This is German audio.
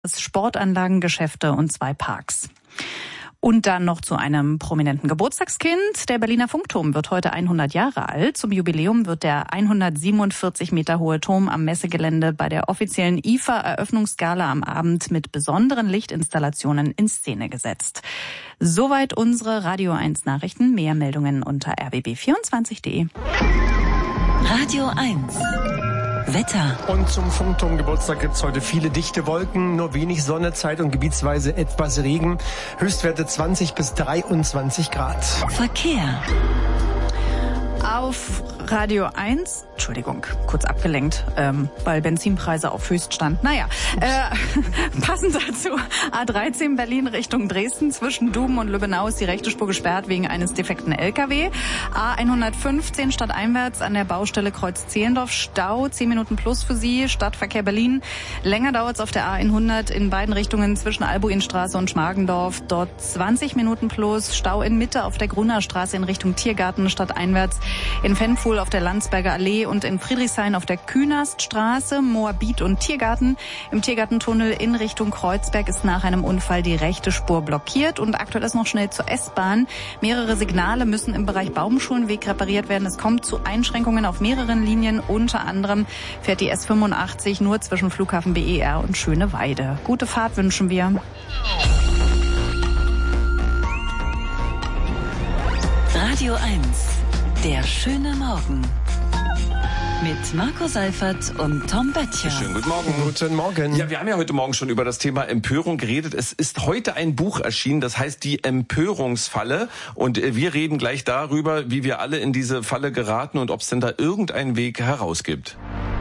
Sportanlagen, Geschäfte und 2 Parks. Und dann noch zu einem prominenten Geburtstagskind. Der Berliner Funkturm wird heute 100 Jahre alt. Zum Jubiläum wird der 147 Meter hohe Turm am Messegelände bei der offiziellen IFA-Eröffnungsgala am Abend mit besonderen Lichtinstallationen in Szene gesetzt. Soweit unsere Radio 1 Nachrichten. Mehr Meldungen unter rbb24.de. Radio 1. Wetter. Und zum Funkturm-Geburtstag gibt's heute viele dichte Wolken, nur wenig Sonne, Zeit- und gebietsweise etwas Regen. Höchstwerte 20 bis 23 Grad. Verkehr. Auf Radio 1, Entschuldigung, kurz abgelenkt, weil Benzinpreise auf Höchststand. Passend dazu, A13 Berlin Richtung Dresden, zwischen Duben und Lübbenau ist die rechte Spur gesperrt wegen eines defekten LKW. A115 stadteinwärts an der Baustelle Kreuz Zehlendorf, Stau, 10 Minuten plus für Sie, Stadtverkehr Berlin. Länger dauert es auf der A100 in beiden Richtungen zwischen Albuinstraße und Schmargendorf, dort 20 Minuten plus, Stau in Mitte auf der Gruner Straße in Richtung Tiergarten, stadteinwärts in Fennpfuhl auf der Landsberger Allee und in Friedrichshain auf der Künaststraße, Moabit und Tiergarten. Im Tiergartentunnel in Richtung Kreuzberg ist nach einem Unfall die rechte Spur blockiert und aktuell ist noch schnell zur S-Bahn. Mehrere Signale müssen im Bereich Baumschulenweg repariert werden. Es kommt zu Einschränkungen auf mehreren Linien. Unter anderem fährt die S85 nur zwischen Flughafen BER und Schöneweide. Gute Fahrt wünschen wir. Radio 1. Der schöne Morgen. Mit Marco Seifert und Tom Böttcher. Schönen guten Morgen. Guten Morgen. Ja, wir haben ja heute Morgen schon über das Thema Empörung geredet. Es ist heute ein Buch erschienen, das heißt Die Empörungsfalle. Und wir reden gleich darüber, wie wir alle in diese Falle geraten und ob es denn da irgendeinen Weg heraus gibt.